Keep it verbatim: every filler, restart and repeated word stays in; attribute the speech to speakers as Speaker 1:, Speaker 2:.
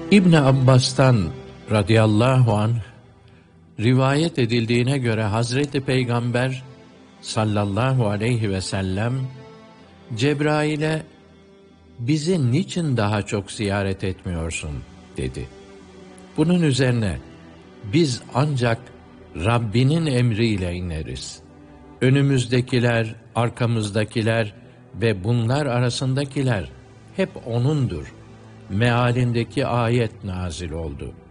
Speaker 1: İbn Abbas'tan radıyallahu anh rivayet edildiğine göre Hazreti Peygamber sallallahu aleyhi ve sellem Cebrail'e bizi niçin daha çok ziyaret etmiyorsun dedi. Bunun üzerine biz ancak Rabbinin emriyle ineriz. Önümüzdekiler, arkamızdakiler ve bunlar arasındakiler hep O'nundur mealindeki ayet nazil oldu.